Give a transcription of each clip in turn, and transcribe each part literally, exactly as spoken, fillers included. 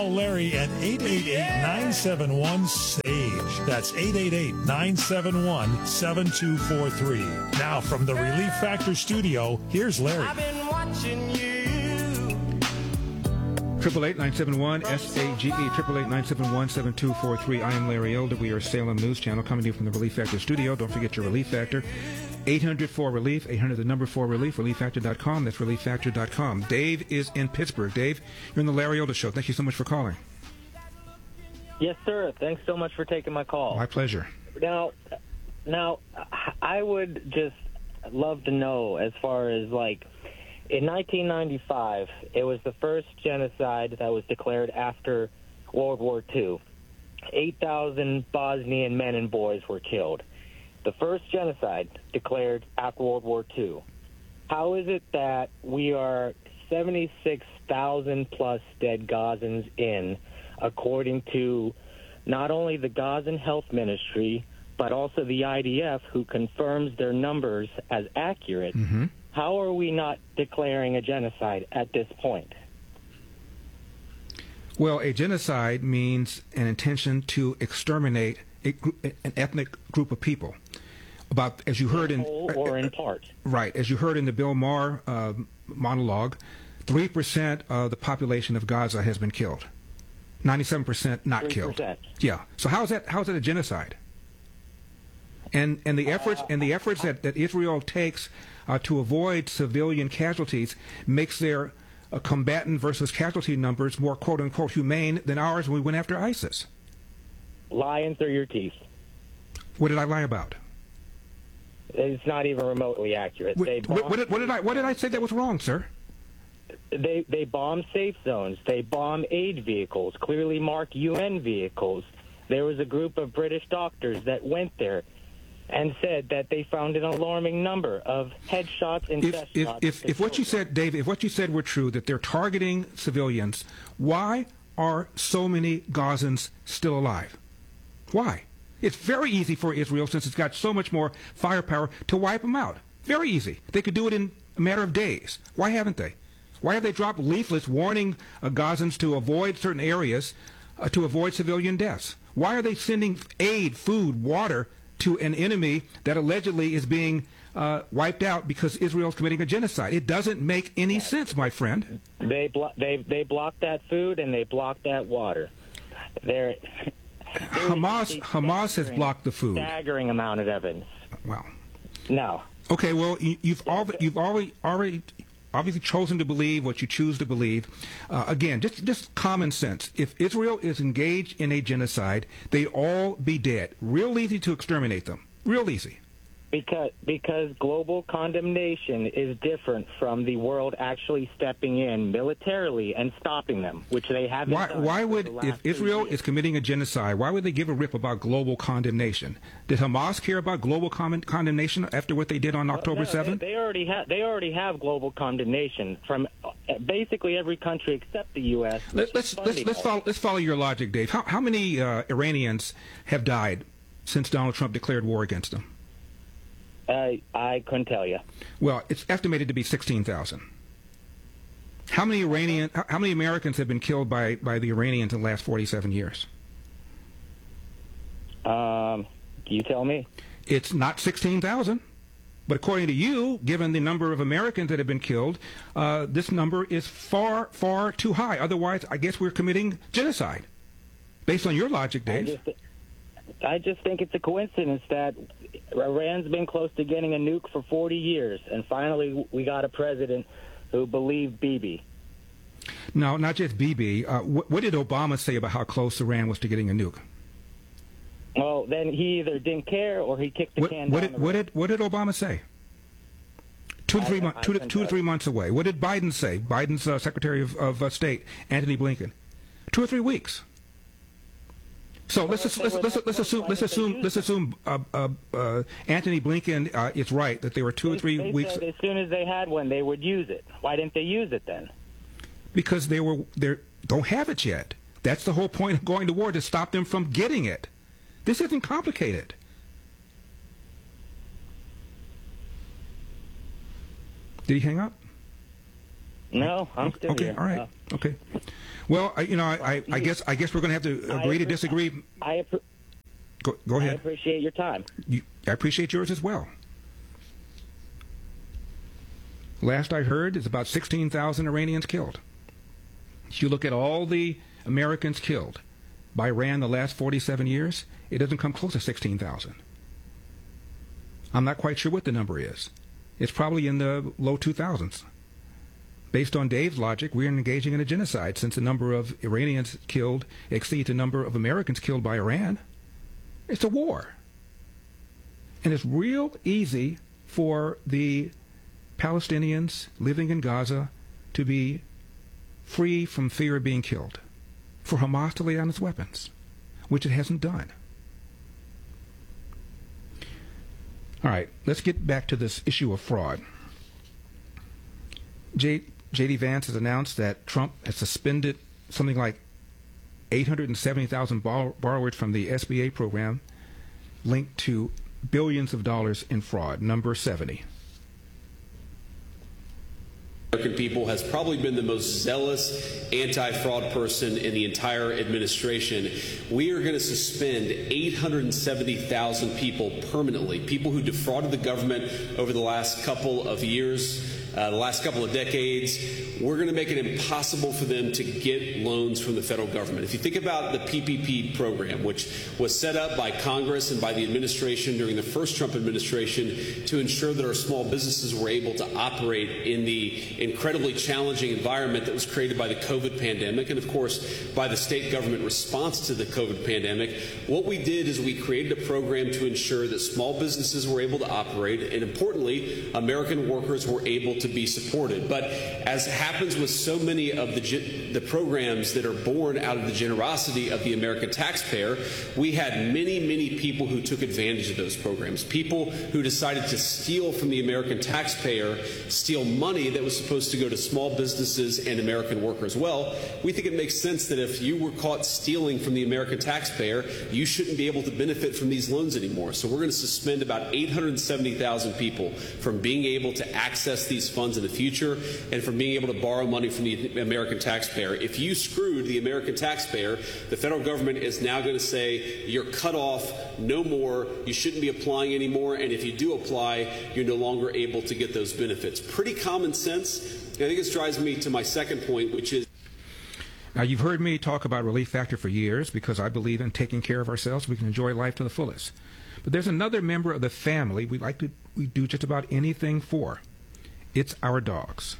Larry at eight eight eight, nine seven one, SAGE. That's eight eight eight, nine seven one, seven two four three. Now from the Relief Factor studio, here's Larry. I've been watching you. Triple eight nine seven one S A G E, triple eight nine seven one seven two four three. I am Larry Elder. We are Salem News Channel coming to you from the Relief Factor studio. Don't forget your Relief Factor. eight hundred four relief, eight hundred the number four relief, relief factor dot com. That's relief factor dot com. Dave is in Pittsburgh. Dave, you're in the Larry Elder Show. Thank you so much for calling. Yes, sir. Thanks so much for taking my call. My pleasure. Now, now, I would just love to know, as far as, like, in nineteen ninety-five, it was the first genocide that was declared after World War Two. eight thousand Bosnian men and boys were killed. The first genocide declared after World War Two. How is it that we are seventy-six thousand plus dead Gazans in, according to not only the Gazan Health Ministry, but also the I D F, who confirms their numbers as accurate? Mm-hmm. How are we not declaring a genocide at this point? Well, a genocide means an intention to exterminate a, an ethnic group of people. About, as you heard in, whole or in part. Right, as you heard in the Bill Maher uh, monologue, three percent of the population of Gaza has been killed. ninety-seven percent not three percent. killed. Yeah. So how is that? How is that a genocide? And and the efforts and the efforts that, that Israel takes uh, to avoid civilian casualties makes their uh, combatant versus casualty numbers more quote unquote humane than ours when we went after ISIS. Lying through your teeth. What did I lie about? It's not even remotely accurate. What, They what, what, did, what did I what did I say that was wrong, sir? They they bomb safe zones. They bomb aid vehicles, clearly marked U N vehicles. There was a group of British doctors that went there and said that they found an alarming number of headshots and If chest if shots. if, if what you said, Dave, if what you said were true, that they're targeting civilians, why are so many Gazans still alive? Why? It's very easy for Israel, since it's got so much more firepower, to wipe them out. Very easy. They could do it in a matter of days. Why haven't they? Why have they dropped leaflets warning uh, Gazans to avoid certain areas, uh, to avoid civilian deaths? Why are they sending aid, food, water to an enemy that allegedly is being uh, wiped out because Israel is committing a genocide? It doesn't make any sense, my friend. They blo- they they blocked that food and they blocked that water. They're Hamas Hamas has blocked the food. Staggering amount of evidence. Wow. No. Okay. Well, you, you've al- you've already already obviously chosen to believe what you choose to believe. Uh, again, just just common sense. If Israel is engaged in a genocide, they'd all be dead. Real easy to exterminate them. Real easy. Because because global condemnation is different from the world actually stepping in militarily and stopping them, which they haven't Why, done. why for would, the last if two Israel years. is committing a genocide, why would they give a rip about global condemnation? Did Hamas care about global con- condemnation after what they did on October seventh? They, they already have they already have global condemnation from basically every country except the U S Let, let's let's let's follow let's follow your logic, Dave. How how many uh, Iranians have died since Donald Trump declared war against them? I I couldn't tell you. Well, it's estimated to be sixteen thousand. How many Iranian how how many Americans have been killed by by the Iranians in the last forty-seven years? Um, you tell me. It's not sixteen thousand. But according to you, given the number of Americans that have been killed, uh, this number is far, far too high. Otherwise, I guess we're committing genocide. Based on your logic, Dave. I just, I just think it's a coincidence that Iran's been close to getting a nuke for forty years, and finally we got a president who believed Bibi. No, not just Bibi. Uh, what, what did Obama say about how close Iran was to getting a nuke? Well, then he either didn't care or he kicked the What, can what down did the what road. did what did Obama say? Two to I- three months. I Two to couldn't two to tell three you. months away. What did Biden say? Biden's uh, Secretary of, of uh, State, Anthony Blinken. Two or three weeks. So let's if let's they let's were let's, that let's close, assume why let's didn't they assume use let's it? assume uh, uh, uh, Anthony Blinken uh, is right that they were two or They- three they weeks said as soon as they had one, they would use it. Why didn't they use it then? because they were they don't have it yet. That's the whole point of going to war, to stop them from getting it. This isn't complicated. Did he hang up? No, I'm still okay, here. all right. Uh, okay. Well, I, you know, I, I, I guess I guess we're going to have to agree to disagree. I, I, go, go ahead. I appreciate your time. You, I appreciate yours as well. Last I heard, it's about sixteen thousand Iranians killed. If you look at all the Americans killed by Iran the last forty-seven years, it doesn't come close to sixteen thousand. I'm not quite sure what the number is. It's probably in the low two thousands. Based on Dave's logic, we're engaging in a genocide since the number of Iranians killed exceeds the number of Americans killed by Iran. It's a war. And it's real easy for the Palestinians living in Gaza to be free from fear of being killed, for Hamas to lay down its weapons, which it hasn't done. All right, let's get back to this issue of fraud. J. J.D. Vance has announced that Trump has suspended something like eight hundred seventy thousand borrow- borrowers from the S B A program linked to billions of dollars in fraud, number seventy. American people has probably been the most zealous anti-fraud person in the entire administration. We are going to suspend eight hundred seventy thousand people permanently, people who defrauded the government over the last couple of years, uh, the last couple of decades. We're going to make it impossible for them to get loans from the federal government. If you think about the P P P program, which was set up by Congress and by the administration during the first Trump administration to ensure that our small businesses were able to operate in the incredibly challenging environment that was created by the COVID pandemic and, of course, by the state government response to the COVID pandemic, what we did is we created a program to ensure that small businesses were able to operate and, importantly, American workers were able to be supported. But as happens with so many of the, the programs that are born out of the generosity of the American taxpayer, we had many, many people who took advantage of those programs, people who decided to steal from the American taxpayer, steal money that was supposed to go to small businesses and American workers. Well, we think it makes sense that if you were caught stealing from the American taxpayer, you shouldn't be able to benefit from these loans anymore. So we're going to suspend about eight hundred seventy thousand people from being able to access these funds in the future and from being able to borrow money from the American taxpayer. If you screwed the American taxpayer, the federal government is now going to say you're cut off, no more, you shouldn't be applying anymore, and if you do apply, you're no longer able to get those benefits. Pretty common sense. I think this drives me to my second point, which is... Now, you've heard me talk about Relief Factor for years because I believe in taking care of ourselves so we can enjoy life to the fullest. But there's another member of the family we like to we do just about anything for. It's our dogs.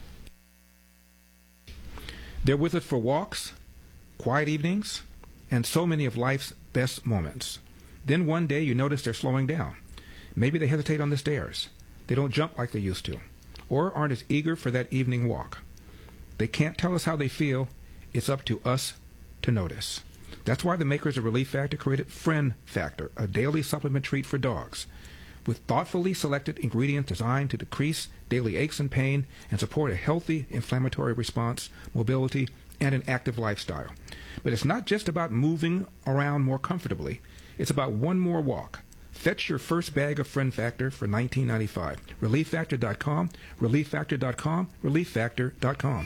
They're with us for walks, quiet evenings, and so many of life's best moments. Then one day you notice they're slowing down. Maybe they hesitate on the stairs. They don't jump like they used to, or aren't as eager for that evening walk. They can't tell us how they feel. It's up to us to notice. That's why the makers of Relief Factor created Friend Factor, a daily supplement treat for dogs, with thoughtfully selected ingredients designed to decrease daily aches and pain and support a healthy inflammatory response, mobility, and an active lifestyle. But it's not just about moving around more comfortably. It's about one more walk. Fetch your first bag of Friend Factor for nineteen ninety-five dollars. relief factor dot com, relief factor dot com, relief factor dot com.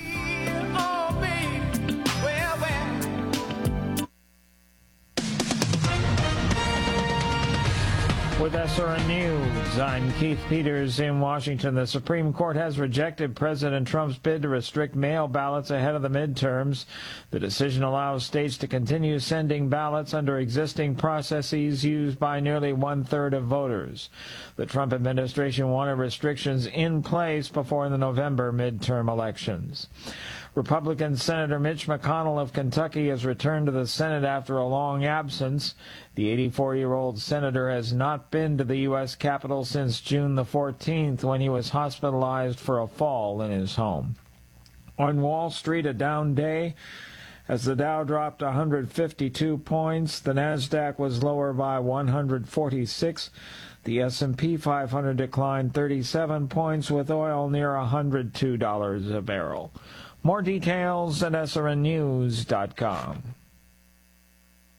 With S R N News, I'm Keith Peters in Washington. The Supreme Court has rejected President Trump's bid to restrict mail ballots ahead of the midterms. The decision allows states to continue sending ballots under existing processes used by nearly one-third of voters. The Trump administration wanted restrictions in place before the November midterm elections. Republican Senator Mitch McConnell of Kentucky has returned to the Senate after a long absence. The eighty-four-year-old senator has not been to the U S Capitol since June the fourteenth, when he was hospitalized for a fall in his home. On Wall Street, a down day as the Dow dropped one hundred fifty-two points. The Nasdaq was lower by one hundred forty-six. The S and P five hundred declined thirty-seven points, with oil near one hundred two dollars a barrel. More details at S R N news dot com.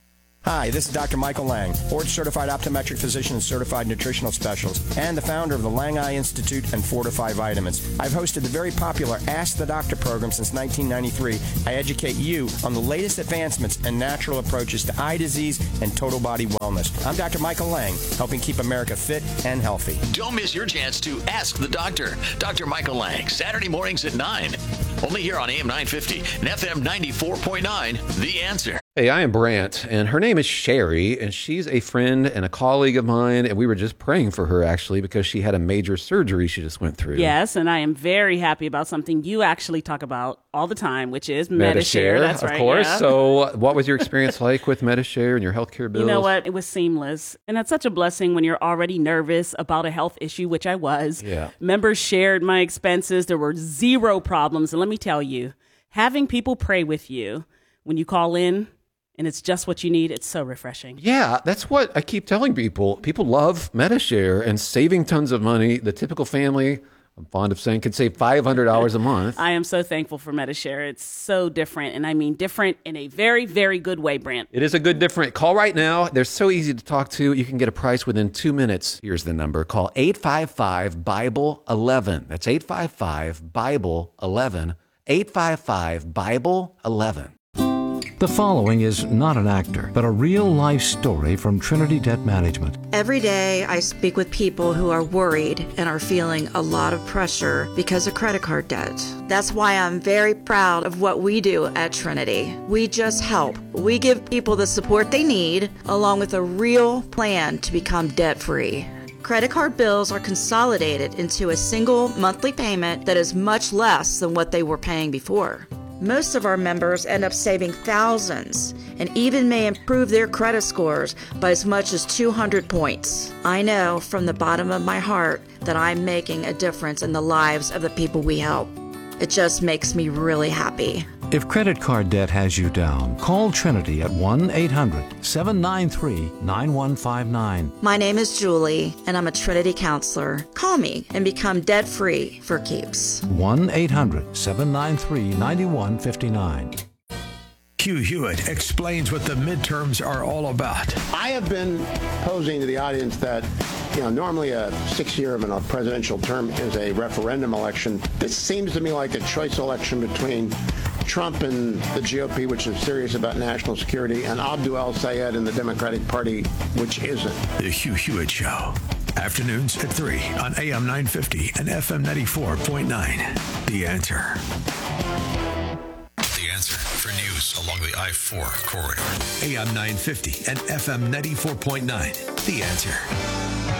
Hi, this is Doctor Michael Lang, board-certified optometric physician and certified nutritional specialist, and the founder of the Lang Eye Institute and Fortify Vitamins. I've hosted the very popular Ask the Doctor program since nineteen ninety-three. I educate you on the latest advancements and natural approaches to eye disease and total body wellness. I'm Doctor Michael Lang, helping keep America fit and healthy. Don't miss your chance to Ask the Doctor. Doctor Michael Lang, Saturday mornings at nine. Only here on A M nine fifty and F M ninety-four point nine, The Answer. Hey, I am Brant, and her name is Sherry, and she's a friend and a colleague of mine, and we were just praying for her, actually, because she had a major surgery she just went through. Yes, and I am very happy about something you actually talk about all the time, which is Medi-Share. That's of right, course. yeah. So what was your experience like with Medi-Share and your healthcare bills? You know what? It was seamless. And that's such a blessing when you're already nervous about a health issue, which I was. Yeah. Members shared my expenses. There were zero problems. And let me tell you, having people pray with you when you call in, and it's just what you need, it's so refreshing. Yeah, that's what I keep telling people. People love Medi-Share and saving tons of money. The typical family, I'm fond of saying, could save five hundred dollars a month. I am so thankful for Medi-Share. It's so different, and I mean different in a very, very good way, Brant. It is a good different. Call right now. They're so easy to talk to. You can get a price within two minutes. Here's the number. Call eight five five, Bible eleven. That's eight five five, Bible eleven. eight five five, Bible eleven. The following is not an actor, but a real-life story from Trinity Debt Management. Every day, I speak with people who are worried and are feeling a lot of pressure because of credit card debt. That's why I'm very proud of what we do at Trinity. We just help. We give people the support they need, along with a real plan to become debt-free. Credit card bills are consolidated into a single monthly payment that is much less than what they were paying before. Most of our members end up saving thousands and even may improve their credit scores by as much as two hundred points. I know from the bottom of my heart that I'm making a difference in the lives of the people we help. It just makes me really happy. If credit card debt has you down, call Trinity at one eight hundred, seven nine three, nine one five nine. My name is Julie, and I'm a Trinity counselor. Call me and become debt-free for keeps. one eight hundred, seven nine three, nine one five nine. Hugh Hewitt explains what the midterms are all about. I have been posing to the audience that, you know, normally a six-year of a presidential term is a referendum election. This seems to me like a choice election between Trump and the G O P, which is serious about national security, and Abdul El-Sayed and the Democratic Party, which isn't. The Hugh Hewitt Show. Afternoons at three on A M nine fifty and F M ninety-four point nine. The Answer. The Answer for news along the I four corridor. A M nine fifty and F M ninety-four point nine. The Answer.